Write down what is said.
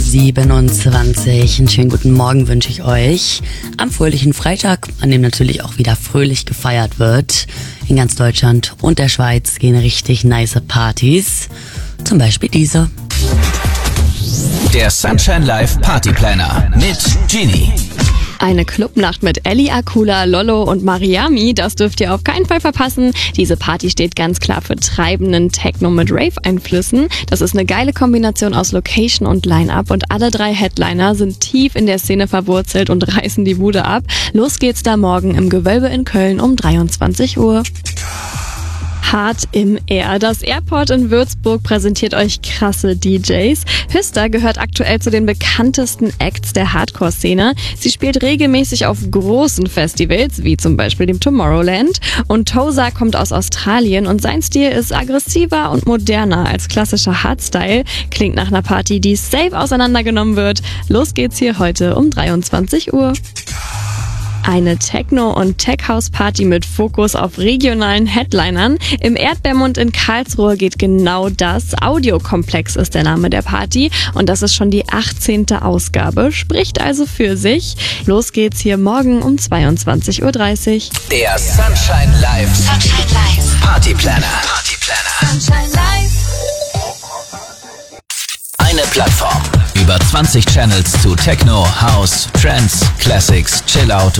7:27. Einen schönen guten Morgen wünsche ich euch. Am fröhlichen Freitag, an dem natürlich auch wieder fröhlich gefeiert wird. In ganz Deutschland und der Schweiz gehen richtig nice Partys. Zum Beispiel diese. Der Sunshine Live Party Planner mit Genie. Eine Clubnacht mit Ellie Akula, Lollo und Mariami, das dürft ihr auf keinen Fall verpassen. Diese Party steht ganz klar für treibenden Techno mit Rave-Einflüssen. Das ist eine geile Kombination aus Location und Line-Up und alle 3 Headliner sind tief in der Szene verwurzelt und reißen die Bude ab. Los geht's da morgen im Gewölbe in Köln um 23 Uhr. Hart im Air. Das Airport in Würzburg präsentiert euch krasse DJs. Hüster gehört aktuell zu den bekanntesten Acts der Hardcore-Szene. Sie spielt regelmäßig auf großen Festivals, wie zum Beispiel dem Tomorrowland. Und Toza kommt aus Australien und sein Stil ist aggressiver und moderner als klassischer Hardstyle. Klingt nach einer Party, die safe auseinandergenommen wird. Los geht's hier heute um 23 Uhr. Eine Techno- und Tech-House-Party mit Fokus auf regionalen Headlinern. Im Erdbeermund in Karlsruhe geht genau das. Audiokomplex ist der Name der Party und das ist schon die 18. Ausgabe, spricht also für sich. Los geht's hier morgen um 22:30 Uhr. Der Sunshine Live Party Planner. Sunshine Live. Eine Plattform. Über 20 Channels zu Techno, House, Trance, Classics, Chillout